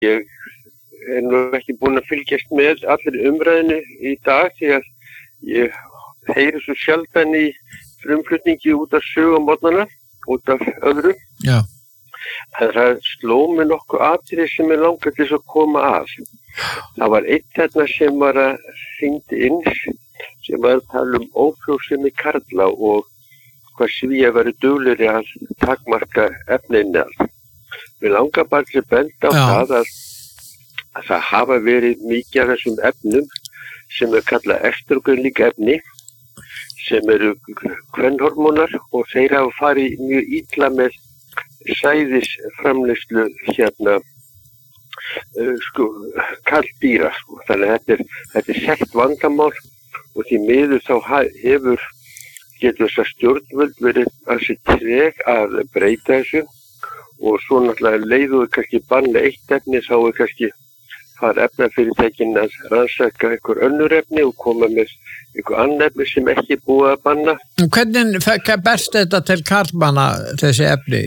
Ég nú ekki búin að fylgjast með allir umræðinu í dag því að ég heyri svo sjaldan í frumflutningi út af sögumornana, út af öðru. Já. En það sló mig nokkuð atriði sem ég langar til að koma að. Það var einn þarna sem var að hringdi inn, sem var að tala ófrjósemi karla og hvað Svíar væri duglegri að takmarka efniinnihald. Mér langar bara til að benda á það að það hafa verið mikið af þessum efnum sem kallað estrógenlík efni, sem eru kvenhormónar og þeir hafa farið mjög illa með sæðisframleiðslu karldýra. Þannig að þetta er þekkt vandamál og því miður þá getur þessar stjórnvöld verið ansi treg að breyta þessu og svo náttúrulega leiðu kannski banna eitt efni þá kannski fara efnafyrirtækin að rannsaka einhver önnur efni og koma með einhver annar efni sem ekki búið að banna. Hvernig berst þetta til karlmanna, þessi efni?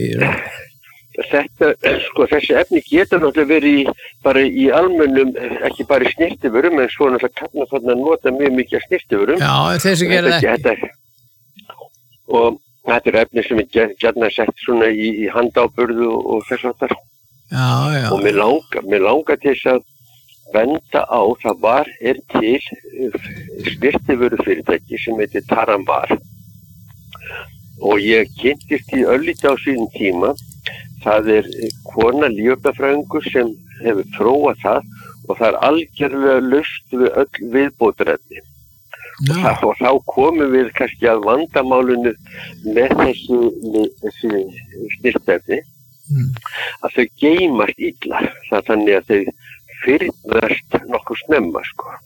Þessi efni geta náttúrulega verið bara í almennum, ekki bara í snyrtivörum, en svo náttúrulega karlmann þarna nota mjög mikið af snyrtivörum. Já, þessi gerir það ekki. Og þetta er efni sem gjarnan sett svona í handáburðu og þess að það. Já. Og mér langar til þess að benda á, það er til snyrtivörufyrirtæki sem heitir Tarambar og ég kynntist í örlítið á síðan tíma. Það er kona lífefnafræðingur sem hefur prófað það og það er algjörlega laust við öll viðbótarefni. Og þá komum við kannski að vandamálinu með þessi snyrtefni að þau geymast illa. Það er þannig að þau fyrnast nokkuð snemma,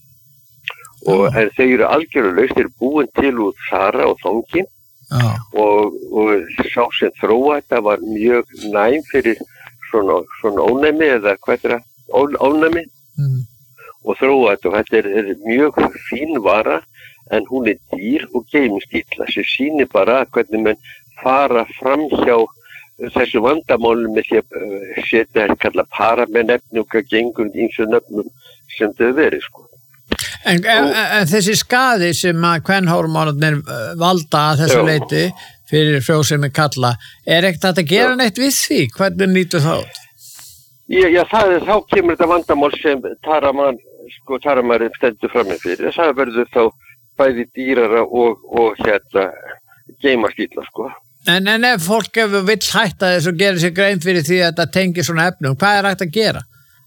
en þau eru algjörlega laust, þeir eru búin til úr þara og þongi og sá sem þróa þetta var mjög næm fyrir svona ónæmi eða ónæmi og þróa þetta og þetta er mjög fín vara en hún er dýr og geymist illa sem sýnir bara hvernig menn fara fram hjá þessu vandamálum með því að setja kalla paramenefni og gengur ýmsu nöfnum sem þau verið, En þessi skaði sem að kvenhormónarnir valda að þessu leyti fyrir frjósemi karla, ekkert að gera neitt við því? Hvernig nýtur þá? Já, þá kemur þetta vandamál sem Taramar stendur fram með fyrir. Það verður þá bæði dýrara og geymast illa, En ef fólk vill hætta þess og gera sér grein fyrir því að þetta tengir svona efnum, hvað er hægt að gera?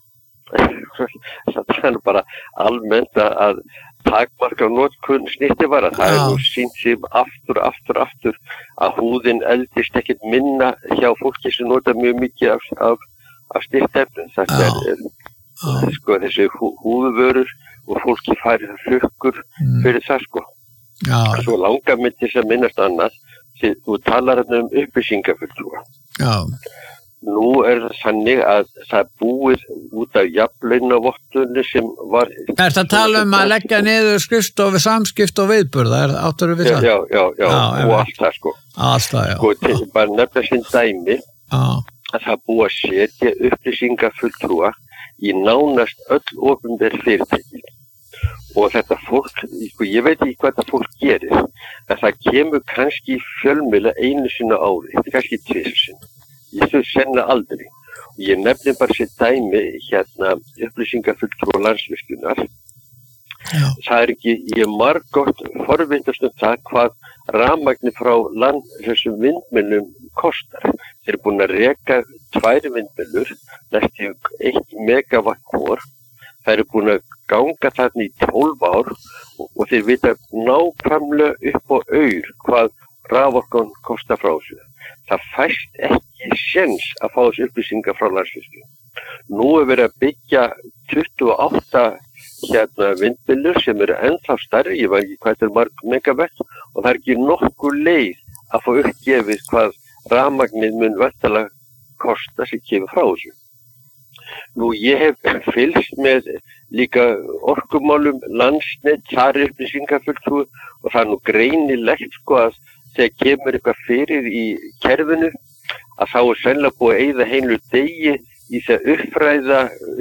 Það er bara almennt að takmarka notkun snyrtivara. Það er nú sýnt sem aftur að húðin eldist ekkert minna hjá fólki sem nota mjög mikið af snyrtefnum. Þetta er þessi húðvörur og fólki færir hrukkur fyrir það, Svo langar mig til að minnast annað. Þú talar upplýsingafulltrúa. Nú er það þannig að það búið út af jafnlaunavottunni sem var... Er það tala að leggja niður skrifstofu, samskipt og viðburða? Átturðu við það? Já, og allt það, Allt það, já. Til bara nefna sín dæmi að það búið að setja upplýsingafulltrúa í nánast öll opinber fyrirtæki. Og þetta fólk, ég veit ekki hvað þetta fólk gerir, en það kemur kannski í fjölmiðla einu sinni á ári, kannski tvisvar sinni. Ég þau senna aldrei. Og ég nefni bara sér dæmi upplýsingafulltrúa Landsvirkjunar. Það er ekki, ég margótt forvitast það hvað rafmagni frá þessum vindmyllum kostar. Þeir eru búin að reka 2 vindmyllur, næstu 1 megawatt hvor. Það eru búin að ganga þarna í 12 ár og þeir vita nákvæmlega upp á aur hvað raforkan kostar frá þessu. Það fæst ekki séns að fá þessu upplýsingar frá Landsvirkjun. Nú er verið að byggja 28 vindmyllur sem eru ennþá stærri, ég veit ekki hvað þetta er marg megawatt og það er ekki nokkuð leið að fá uppgefið hvað rafmagnið mun væntanlega kosta sem kemur frá þessu. Nú, ég hef fylgst með líka orkumálum Landsnet, þar er upplýsingafulltrúi og það er nú greinilegt að þegar kemur eitthvað fyrir í kerfinu að þá er sennilega búið að eyða heilu degi í þess að